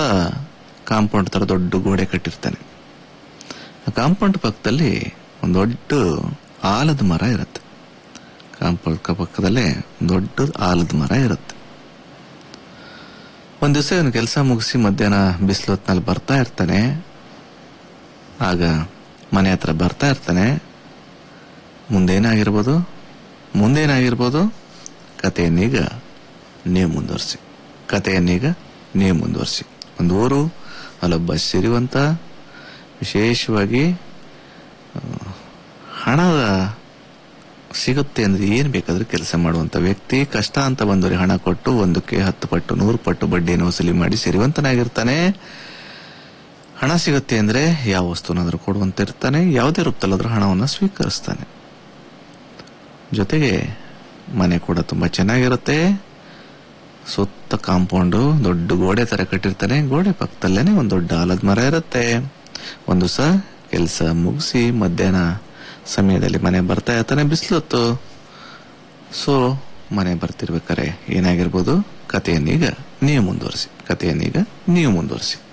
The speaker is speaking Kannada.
ಕಾಂಪೌಂಡ್ ತರ ದೊಡ್ಡ ಗೋಡೆ ಕಟ್ಟಿರ್ತಾನೆ. ಆ ಕಾಂಪೌಂಡ್ ಪಕ್ಕದಲ್ಲಿ ಒಂದು ದೊಡ್ಡ ಆಲದ ಮರ ಇರುತ್ತೆ. ಕಾಂಪೌಂಡ್ ಪಕ್ಕದಲ್ಲೇ ದೊಡ್ಡ ಆಲದ ಮರ ಇರುತ್ತೆ. ಒಂದ್ ದಿವಸ ಇವನು ಕೆಲಸ ಮುಗಿಸಿ ಮಧ್ಯಾಹ್ನ ಬಿಸಿಲು ಹೊತ್ನಲ್ಲಿ ಬರ್ತಾ ಇರ್ತಾನೆ. ಆಗ ಮನೆ ಹತ್ರ ಬರ್ತಾ ಇರ್ತಾನೆ. ಮುಂದೇನಾಗಿರ್ಬೋದು ಕಥೆಯನ್ನೀಗ ನೀವು ಮುಂದುವರಿಸಿ. ಒಂದು ಊರು, ಅಲ್ಲೊಬ್ಬ ಸಿರಿವಂತ, ವಿಶೇಷವಾಗಿ ಹಣ ಸಿಗುತ್ತೆ ಅಂದ್ರೆ ಏನ್ ಬೇಕಾದ್ರೂ ಕೆಲಸ ಮಾಡುವಂತ ವ್ಯಕ್ತಿ. ಕಷ್ಟ ಅಂತ ಬಂದವರಿಗೆ ಹಣ ಕೊಟ್ಟು 1ಕ್ಕೆ 10 ಪಟ್ಟು 100 ಪಟ್ಟು ಬಡ್ಡಿಯನ್ನು ವಸೂಲಿ ಮಾಡಿ ಸಿರಿವಂತನಾಗಿರ್ತಾನೆ. ಹಣ ಸಿಗುತ್ತೆ ಅಂದ್ರೆ ಯಾವ ವಸ್ತುನಾದ್ರೂ ಕೊಡುವಂತ ಇರ್ತಾನೆ. ಯಾವುದೇ ರೂಪದಲ್ಲಾದ್ರೂ ಹಣವನ್ನು ಸ್ವೀಕರಿಸ್ತಾನೆ. ಜೊತೆಗೆ ಮನೆ ಕೂಡ ತುಂಬಾ ಚೆನ್ನಾಗಿರುತ್ತೆ. ಸುತ್ತ ಕಾಂಪೌಂಡು ದೊಡ್ಡ ಗೋಡೆ ತರ ಕಟ್ಟಿರ್ತಾನೆ. ಗೋಡೆ ಪಕ್ಕದಲ್ಲೇನೆ ಒಂದು ದೊಡ್ಡ ಆಲದ ಮರ ಇರುತ್ತೆ. ಒಂದು ದಿವಸ ಕೆಲಸ ಮುಗಿಸಿ ಮಧ್ಯಾಹ್ನ ಸಮಯದಲ್ಲಿ ಮನೆ ಬರ್ತಾ ಇರ್ತಾನೆ, ಬಿಸಿಲೊತ್ತು. ಸೊ ಮನೆ ಬರ್ತಿರ್ಬೇಕಾರೆ ಏನಾಗಿರ್ಬೋದು, ಕಥೆಯನ್ನೀಗ ನೀವು ಮುಂದುವರಿಸಿ.